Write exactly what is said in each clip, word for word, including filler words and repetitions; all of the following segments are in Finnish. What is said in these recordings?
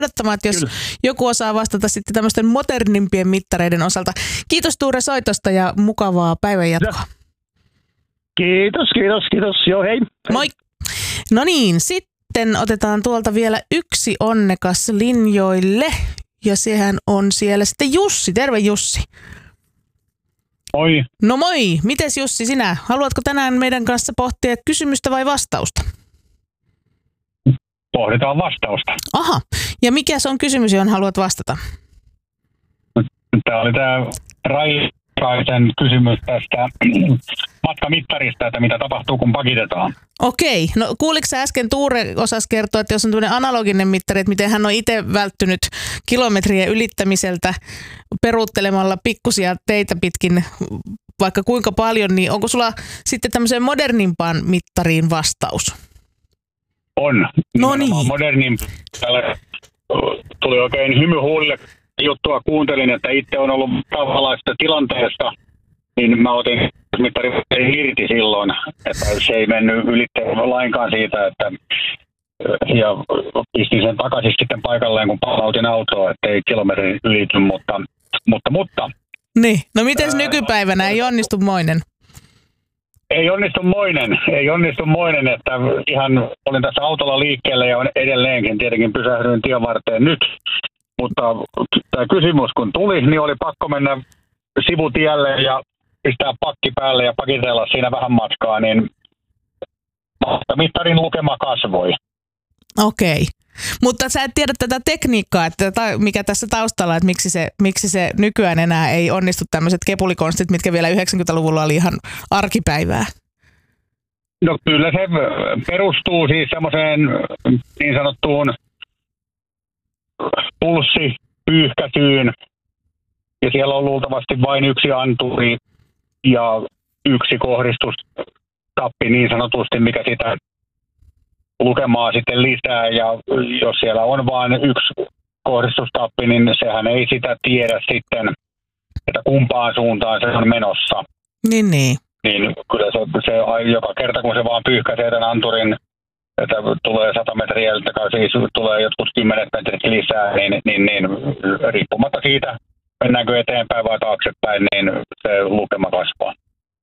odottamaan, että jos Kyllä. joku osaa vastata sitten tämmöisten modernimpien mittareiden osalta. Kiitos Tuure soitosta ja mukavaa päivänjatkoa. Kiitos, kiitos, kiitos. Joo, hei. Moi. No niin, sitten otetaan tuolta vielä yksi onnekas linjoille. Ja sehän on siellä sitten Jussi. Terve Jussi. Moi. No moi. Mites Jussi sinä? Haluatko tänään meidän kanssa pohtia kysymystä vai vastausta? Pohditaan vastausta. Aha. Ja mikä se on kysymys, johon haluat vastata? Tämä oli tämä Raikaisen kysymys tästä matkamittarista, että mitä tapahtuu, kun pakitetaan. Okei. No kuuliko sä äsken Tuure osasi kertoa, että jos on tämmöinen analoginen mittari, että miten hän on itse välttynyt kilometrien ylittämiseltä peruuttelemalla pikkusia teitä pitkin vaikka kuinka paljon, niin onko sulla sitten tämmöiseen modernimpaan mittariin vastaus? On. No niin. Modernin tuli oikein hymy huulille juttua kuuntelin, että itse on ollut tavallaista tilanteesta, niin mä otin mittarin irti silloin, että se ei mennyt ylittämään lainkaan siitä, että ja pistin sen takaisin sitten paikalleen, kun palautin autoa, ettei kilometri ylity, mutta, mutta, mutta. Niin, no mites nykypäivänä ei onnistu moinen? Ei onnistu moinen, ei onnistu moinen, että ihan olin tässä autolla liikkeelle ja edelleenkin tietenkin pysähdyin tien varteen nyt. Mutta tämä kysymys kun tuli, niin oli pakko mennä sivutielle ja pistää pakki päälle ja pakitella siinä vähän matkaa, niin mittarin lukema kasvoi. Okei. Mutta sä et tiedä tätä tekniikkaa, että mikä tässä taustalla, että miksi se, miksi se nykyään enää ei onnistu tämmöiset kepulikonstit, mitkä vielä yhdeksänkymmentäluvulla oli ihan arkipäivää. No kyllä se perustuu siis semmoiseen niin sanottuun pulssipyyhkäisyyn, ja siellä on luultavasti vain yksi anturi ja yksi kohdistustappi niin sanotusti, mikä sitä lukemaa sitten lisää, ja jos siellä on vain yksi kohdistustappi, niin sehän ei sitä tiedä sitten, että kumpaan suuntaan se on menossa. Niin, niin. Niin kyllä se, se joka kerta, kun se vaan pyyhkäisee tämän anturin, että tulee sata metriä, siis tulee jotkut kymmenet metrit lisää, niin, niin, niin riippumatta siitä, mennäänkö eteenpäin vai taaksepäin, niin se lukema kasvaa.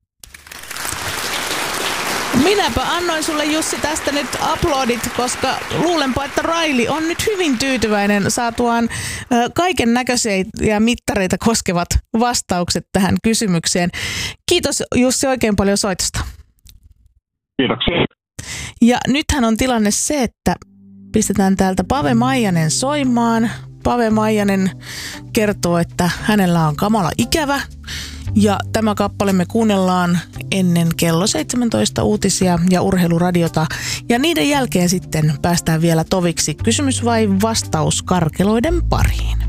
Minäpä annoin sulle Jussi tästä nyt uploadit, koska luulenpa, että Raili on nyt hyvin tyytyväinen saatuaan kaiken näköisiä mittareita koskevat vastaukset tähän kysymykseen. Kiitos Jussi oikein paljon soitosta. Kiitoksia. Ja nythän on tilanne se, että pistetään täältä Pave Maijanen soimaan. Pave Maijanen kertoo, että hänellä on kamala ikävä. Ja tämä kappale me kuunnellaan ennen kello seitsemäntoista uutisia ja urheiluradiota. Ja niiden jälkeen sitten päästään vielä toviksi kysymys vai vastaus karkeloiden pariin.